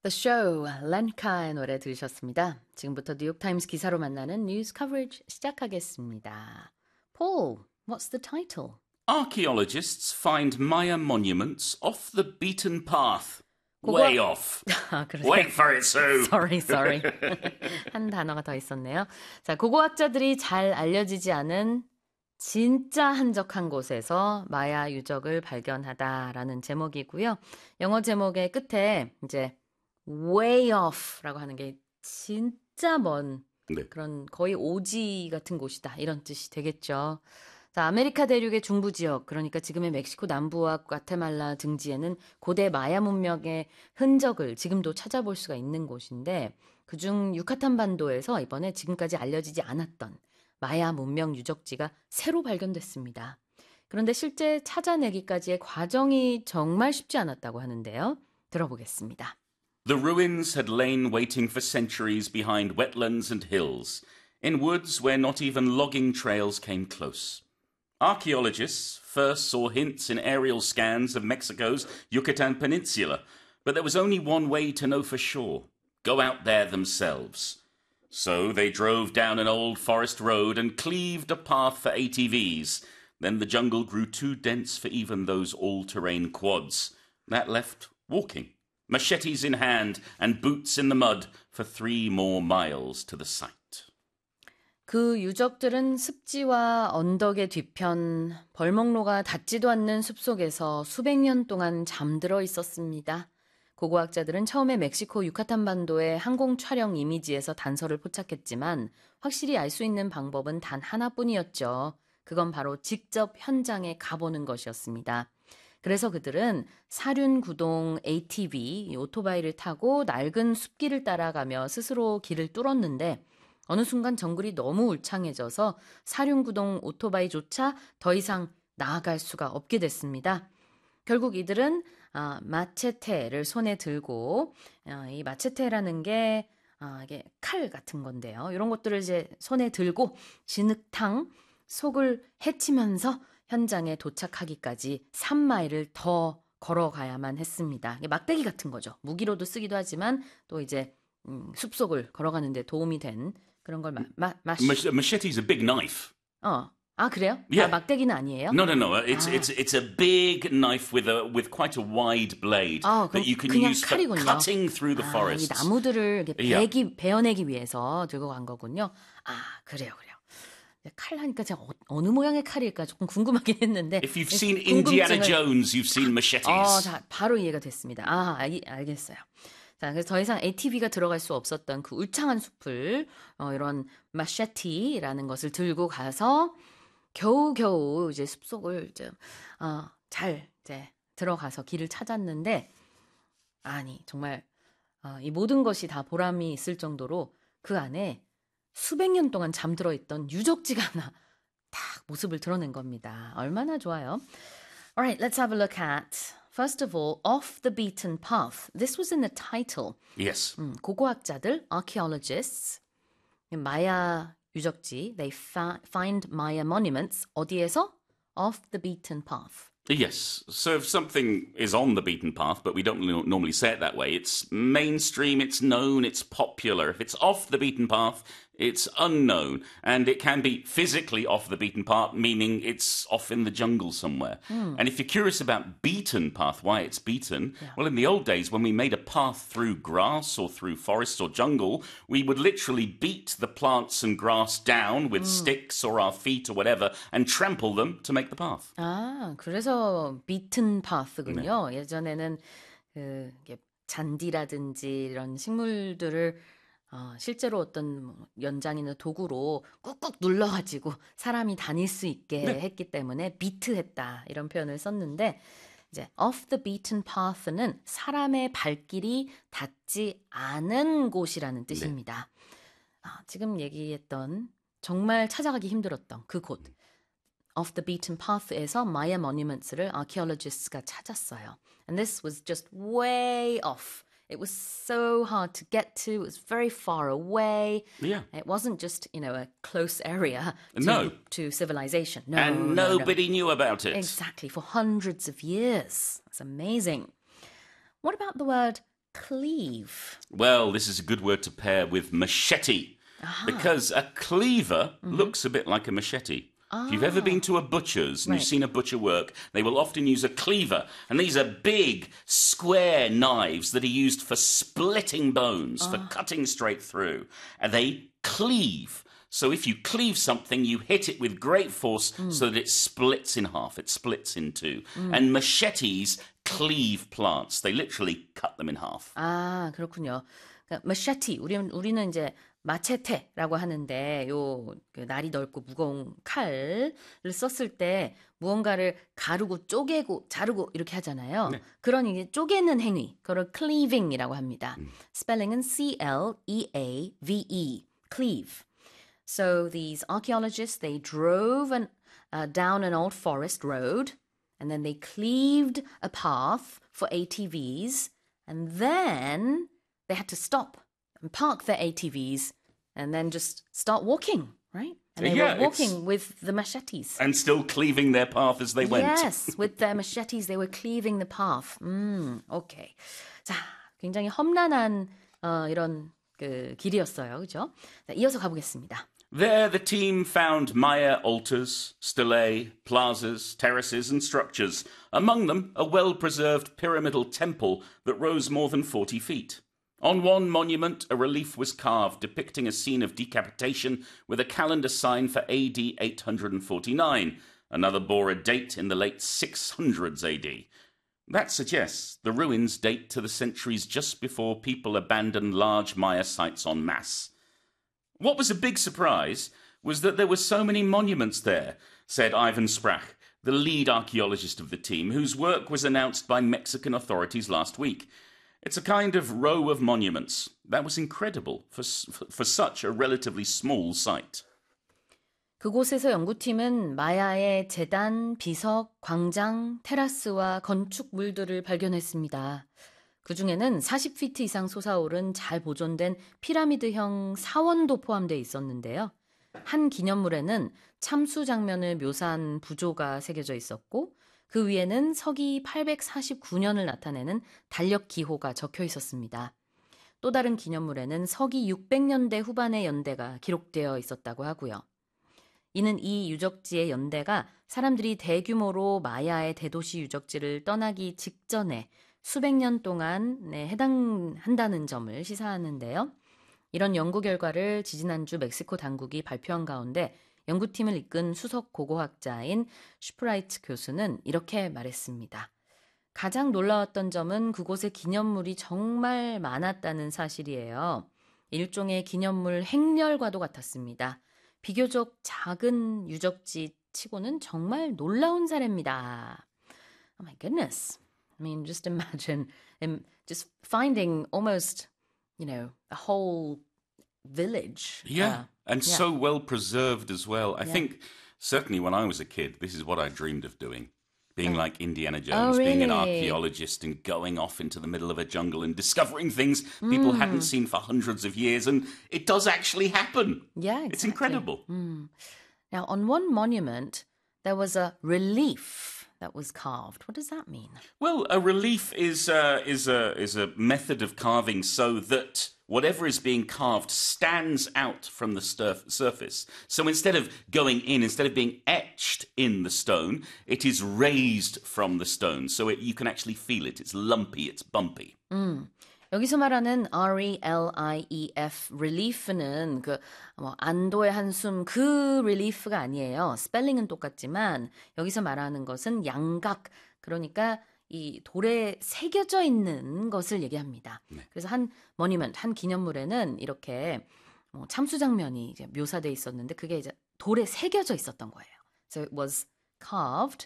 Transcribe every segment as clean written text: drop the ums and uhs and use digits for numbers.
The Show, 렌카의 노래 들으셨습니다. 지금부터 뉴욕타임스 기사로 만나는 뉴스 커버리지 시작하겠습니다. Paul, what's the title? Archaeologists find Maya monuments off the beaten path. 그거- Way off. 아, 그러세요? Wait for it, Sue. Sorry. 한 단어가 더 있었네요. 자, 고고학자들이 잘 알려지지 않은 진짜 한적한 곳에서 마야 유적을 발견하다라는 제목이고요. 영어 제목의 끝에 이제 way off라고 하는 게 진짜 먼 네. 그런 거의 오지 같은 곳이다 이런 뜻이 되겠죠. 자, 아메리카 대륙의 중부 지역, 그러니까 지금의 멕시코 남부와 과테말라 등지에는 고대 마야 문명의 흔적을 지금도 찾아볼 수가 있는 곳인데 그중 유카탄 반도에서 이번에 지금까지 알려지지 않았던 마야 문명 유적지가 새로 발견됐습니다. 그런데 실제 찾아내기까지의 과정이 정말 쉽지 않았다고 하는데요. 들어보겠습니다. The ruins had lain waiting for centuries behind wetlands and hills, in woods where not even logging trails came close. Archaeologists first saw hints in aerial scans of Mexico's Yucatan Peninsula, but there was only one way to know for sure: go out there themselves. So they drove down an old forest road and cleaved a path for ATVs. Then the jungle grew too dense for even those all-terrain quads. That left walking, machetes in hand and boots in the mud for 3 more miles to the site. 그 유적들은 습지와 언덕의 뒤편, 벌목로가 닿지도 않는 숲속에서 수백 년 동안 잠들어 있었습니다. 고고학자들은 처음에 멕시코 유카탄 반도의 항공 촬영 이미지에서 단서를 포착했지만 확실히 알 수 있는 방법은 단 하나뿐이었죠. 그건 바로 직접 현장에 가보는 것이었습니다. 그래서 그들은 사륜구동 ATV, 오토바이를 타고 낡은 숲길을 따라가며 스스로 길을 뚫었는데 어느 순간 정글이 너무 울창해져서 사륜구동 오토바이조차 더 이상 나아갈 수가 없게 됐습니다. 결국 이들은 마체테를 손에 들고 이 마체테라는 게 이게 칼 같은 건데요. 이런 것들을 이제 손에 들고 진흙탕 속을 헤치면서 현장에 도착하기까지 3마일을 더 걸어가야만 했습니다. 이게 막대기 같은 거죠. 무기로도 쓰기도 하지만 또 이제 숲속을 걸어가는 데 도움이 된 그런 걸 Machete's a big knife. 그래요? Yeah. 막대기는 아니에요? No. It's a big knife with quite a wide blade that you can 그냥 use for 칼이군요. cutting through the 이 forests. 나무들을 이렇게 Yeah. 베어내기 위해서 들고 간 거군요. 그래요. 칼 하니까 제가 어느 모양의 칼일까 조금 궁금하긴 했는데. If you've seen Indiana Jones, you've seen machetes. 자, 바로 이해가 됐습니다. 알겠어요. 자, 그래서 더 이상 ATV가 들어갈 수 없었던 그 울창한 숲을 이런 마chete라는 것을 들고 가서 겨우겨우 이제 숲속을 잘 이제 들어가서 길을 찾았는데 정말 이 모든 것이 다 보람이 있을 정도로 그 안에 수백 년 동안 잠들어 있던 유적지가 하나 딱 모습을 드러낸 겁니다. 얼마나 좋아요. Alright, let's have a look at first of all, off the beaten path. This was in the title. Yes. 고고학자들, archaeologists, 마야 유적지, they find Maya monuments. 어디에서? Off the beaten path. Yes. So if something is on the beaten path, but we don't normally say it that way, it's mainstream, it's known, it's popular. If it's off the beaten path, it's unknown. And it can be physically off the beaten path, meaning it's off in the jungle somewhere. And if you're curious about beaten path, why it's beaten, well, in the old days, when we made a path through grass or through forests or jungle, we would literally beat the plants and grass down with sticks or our feet or whatever and trample them to make the path. 그래서 beaten path군요. 네. 예전에는 이게 잔디라든지 이런 식물들을 실제로 어떤 연장이나 도구로 꾹꾹 눌러가지고 사람이 다닐 수 있게 했기 때문에 비트했다 이런 표현을 썼는데 이제 off the beaten path는 사람의 발길이 닿지 않은 곳이라는 뜻입니다. 지금 얘기했던 정말 찾아가기 힘들었던 그 곳 off the beaten path에서 Maya monuments를 archaeologists가 찾았어요. And this was just way off. It was so hard to get to. It was very far away. Yeah. It wasn't just, a close area to civilization. No, and nobody knew about it. Exactly, for hundreds of years. It's amazing. What about the word cleave? Well, this is a good word to pair with machete. Because a cleaver looks a bit like a machete. If you've ever been to a butcher's and you've seen a butcher work, they will often use a cleaver. And these are big, square knives that are used for splitting bones, for cutting straight through. And they cleave. So if you cleave something, you hit it with great force so that it splits in half, it splits in two. And machetes cleave plants. They literally cut them in half. 아, 그렇군요. 그러니까 machete, 우리는 이제 마체테라고 하는데 그 날이 넓고 무거운 칼을 썼을 때 무언가를 가르고 쪼개고 자르고 이렇게 하잖아요. 네. 그런 이제 쪼개는 행위, 그걸 cleaving이라고 합니다. 스펠링은 C-L-E-A-V-E, cleave. So these archaeologists, they drove down an old forest road and then they cleaved a path for ATVs and then they had to stop and park their ATVs and then just start walking, right? And they were walking with the machetes. And still cleaving their path as they went. Yes, with their machetes, they were cleaving the path. Okay. 자, 굉장히 험난한 이런 그 길이었어요, 그죠? 자, 이어서 가보겠습니다. There, the team found Maya altars, stelae, plazas, terraces, and structures. Among them, a well-preserved pyramidal temple that rose more than 40 feet. On one monument, a relief was carved depicting a scene of decapitation with a calendar sign for AD 849. Another bore a date in the late 600s AD. That suggests the ruins date to the centuries just before people abandoned large Maya sites en masse. What was a big surprise was that there were so many monuments there, said Ivan Sprach, the lead archaeologist of the team, whose work was announced by Mexican authorities last week. It's a kind of row of monuments. That was incredible for such a relatively small site. 그곳에서 연구팀은 마야의 제단, 비석, 광장, 테라스와 건축물들을 발견했습니다. 그중에는 40피트 이상 솟아오른 잘 보존된 피라미드형 사원도 포함되어 있었는데요. 한 기념물에는 참수 장면을 묘사한 부조가 새겨져 있었고 그 위에는 서기 849년을 나타내는 달력 기호가 적혀 있었습니다. 또 다른 기념물에는 서기 600년대 후반의 연대가 기록되어 있었다고 하고요. 이는 이 유적지의 연대가 사람들이 대규모로 마야의 대도시 유적지를 떠나기 직전에 수백 년 동안에 해당한다는 점을 시사하는데요. 이런 연구 결과를 지지난주 멕시코 당국이 발표한 가운데 연구팀을 이끈 수석 고고학자인 슈프라이트 교수는 이렇게 말했습니다. 가장 놀라웠던 점은 그곳에 기념물이 정말 많았다는 사실이에요. 일종의 기념물 행렬과도 같았습니다. 비교적 작은 유적지 치고는 정말 놀라운 사례입니다. Oh my goodness. I mean, just imagine just finding almost, a whole village. Yeah, so well preserved as well. I think certainly when I was a kid, this is what I dreamed of doing. Being like Indiana Jones, being an archaeologist and going off into the middle of a jungle and discovering things people hadn't seen for hundreds of years. And it does actually happen. Yeah, exactly. It's incredible. Now, on one monument, there was a relief that was carved. What does that mean? Well, a relief is a method of carving so that whatever is being carved stands out from the surface. So instead of going in, instead of being etched in the stone, it is raised from the stone. So you can actually feel it. It's lumpy, it's bumpy. 여기서 말하는 RELIEF, relief는 안도의 한숨 그 relief가 아니에요. 스펠링은 똑같지만 여기서 말하는 것은 양각, 그러니까 이 돌에 새겨져 있는 것을 얘기합니다. 네. 그래서 한 monument, 한 기념물에는 이렇게 참수 장면이 이제 묘사돼 있었는데 그게 이제 돌에 새겨져 있었던 거예요. So it was carved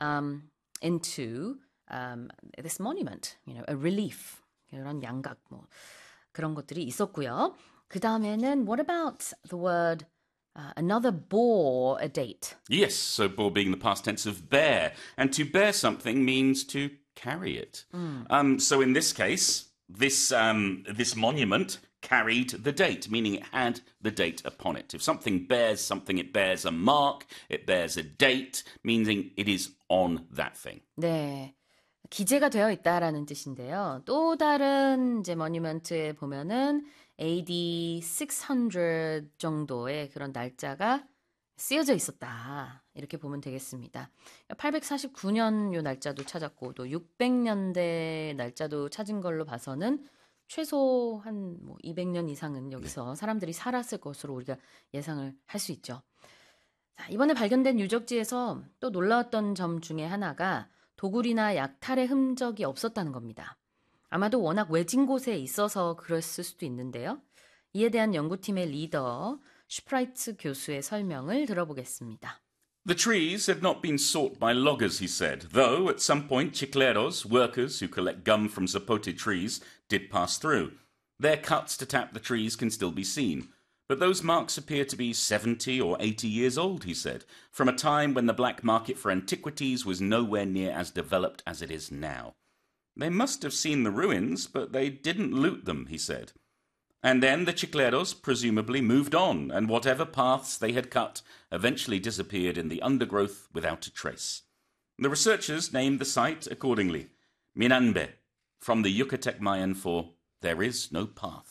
into this monument, a relief. 이런 양각 그런 것들이 있었고요. 그 다음에는 what about the word another bore a date? Yes, so bore being the past tense of bear. And to bear something means to carry it. So in this case, this monument carried the date, meaning it had the date upon it. If something bears something, it bears a mark, it bears a date, meaning it is on that thing. 네. 기재가 되어 있다라는 뜻인데요. 또 다른 이제 머니먼트에 보면은 AD 600 정도의 그런 날짜가 쓰여져 있었다. 이렇게 보면 되겠습니다. 849년 요 날짜도 찾았고 또 600년대 날짜도 찾은 걸로 봐서는 최소 한 200년 이상은 여기서 사람들이 살았을 것으로 우리가 예상을 할 수 있죠. 자, 이번에 발견된 유적지에서 또 놀라웠던 점 중에 하나가 도굴이나 약탈의 흔적이 없었다는 겁니다. 아마도 워낙 외진 곳에 있어서 그랬을 수도 있는데요. 이에 대한 연구팀의 리더 슈프라이츠 교수의 설명을 들어보겠습니다. The trees had not been sought by loggers, he said, though at some point chicleros, workers who collect gum from zapote trees, did pass through. Their cuts to tap the trees can still be seen. But those marks appear to be 70 or 80 years old, he said, from a time when the black market for antiquities was nowhere near as developed as it is now. They must have seen the ruins, but they didn't loot them, he said. And then the chicleros presumably moved on, and whatever paths they had cut eventually disappeared in the undergrowth without a trace. The researchers named the site accordingly, Minanbe, from the Yucatec Mayan for there is no path.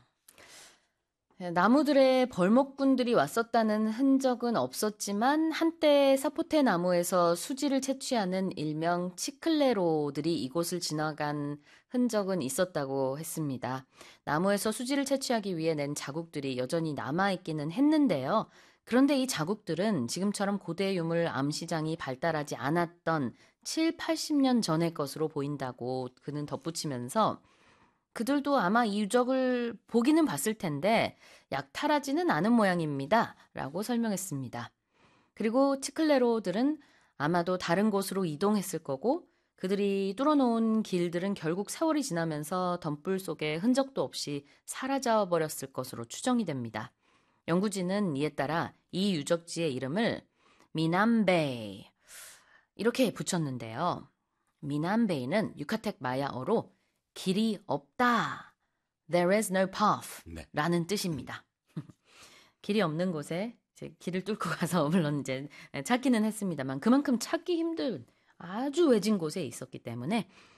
나무들의 벌목꾼들이 왔었다는 흔적은 없었지만 한때 사포테 나무에서 수지를 채취하는 일명 치클레로들이 이곳을 지나간 흔적은 있었다고 했습니다. 나무에서 수지를 채취하기 위해 낸 자국들이 여전히 남아있기는 했는데요. 그런데 이 자국들은 지금처럼 고대 유물 암시장이 발달하지 않았던 7, 80년 전의 것으로 보인다고 그는 덧붙이면서 그들도 아마 이 유적을 보기는 봤을 텐데 약탈하지는 않은 모양입니다. 라고 설명했습니다. 그리고 치클레로들은 아마도 다른 곳으로 이동했을 거고 그들이 뚫어놓은 길들은 결국 세월이 지나면서 덤불 속에 흔적도 없이 사라져버렸을 것으로 추정이 됩니다. 연구진은 이에 따라 이 유적지의 이름을 미남베이 이렇게 붙였는데요. 미남베이는 유카텍 마야어로 길이 없다. There is no path. 네. 라는 뜻입니다. 길이 없는 곳에 이제 길을 뚫고 가서 물론 이제 찾기는 했습니다만 그만큼 찾기 힘든 아주 외진 곳에 있었기 때문에